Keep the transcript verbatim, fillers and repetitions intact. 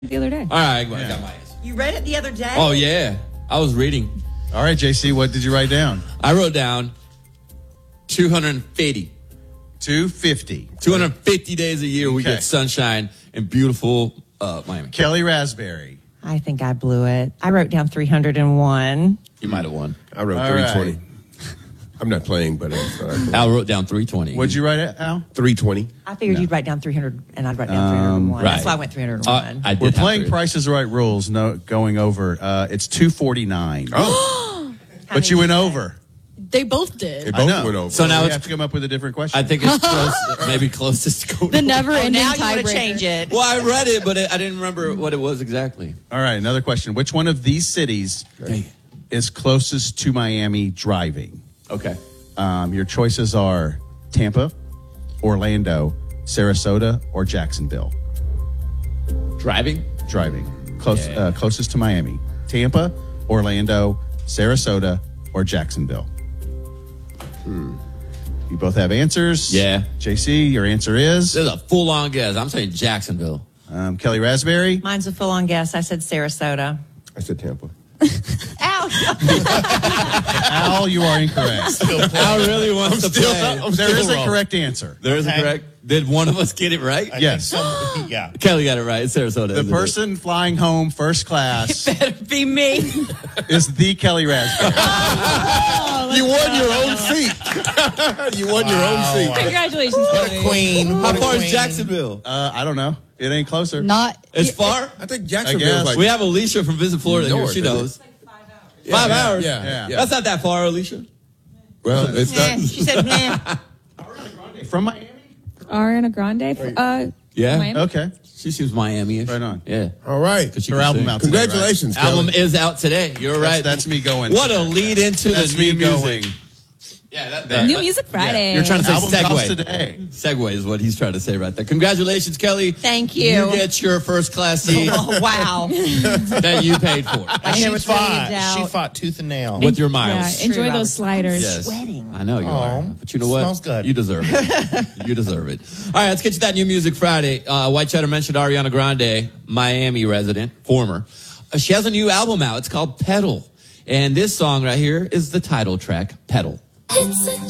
the other day. All right, well, I got my answer. You read it the other day? Oh, yeah. I was reading. All right, J C, what did you write down? I wrote down two hundred fifty. two fifty. two hundred fifty days a year we Okay. get sunshine in beautiful uh, Miami. Kelly Raspberry. I think I blew it. I wrote down three hundred one. You might have won. I wrote All three twenty. right. I'm not playing, but uh, Al wrote down three twenty. What'd you write, Al? three twenty. I figured No. you'd write down three hundred, and I'd write down three hundred one. right. That's why I went three hundred one. Uh, I did We're have playing three. Price is Right rules, no going over. Uh, it's two forty-nine. Oh, How But many you went did say? over. They both did. they I both know. went over. So now we it's- have to come up with a different question. I think it's close, maybe closest to go. The never Oh, ending now you want to tiebreaker. change it. Well, I read it, but it, I didn't remember what it was exactly. All right, another question. Which one of these cities is closest to Miami driving? Okay. Um, your choices are Tampa, Orlando, Sarasota, or Jacksonville. Driving? Driving. Close, Yeah. uh, closest to Miami. Tampa, Orlando, Sarasota, or Jacksonville. You both have answers. Yeah. J C, your answer is This is a full-on guess. I'm saying Jacksonville. um, Kelly Raspberry. Mine's a full-on guess. I said Sarasota. I said Tampa. Ow! Al, you are incorrect. Al really wants to play. There is a correct answer. There is a correct. Did one of us get it right? Yes. Yeah. Kelly got it right. It's Sarasota. The isn't it? person flying home first class Better be me. is the Kelly Raspberry. You won your own seat. You won your own seat. Congratulations, Kelly. Queen. How far is Jacksonville? Uh, I don't know. It ain't closer. Not. It's y- far. I think I Jacksonville guess. is like We have Alicia from Visit Florida here. North, She isn't it? knows. Five yeah, hours. Yeah, Yeah. yeah. That's not that far, Alicia. Well, it's Eh, not. she said, meh. From Miami? Ariana Grande. Uh, Yeah. Miami. Okay. She seems Miami-ish. Right on. Yeah. All right. She Her can album sing. out today, right? Congratulations, Album Kelly. is out today. You're right. That's me going. What a lead into That's the me new music. going. Yeah, that, that, New Music Friday. You're trying to say Album drops segue. today. Segue is what he's trying to say right there. Congratulations, Kelly. Thank you. You get your first class seat Oh, wow. that you paid for I She never threw you fought. down. She fought tooth and nail. with your Yeah, miles. enjoy True, those Robert. sliders. Yes. Sweating. I know you Aw, are. But you know what? smells good. You deserve it. You deserve it. All right, let's get to that New Music Friday. Uh, White Cheddar mentioned Ariana Grande, Miami resident, former. Uh, she has a new album out. It's called Pedal. And this song right here is the title track, Pedal. It's a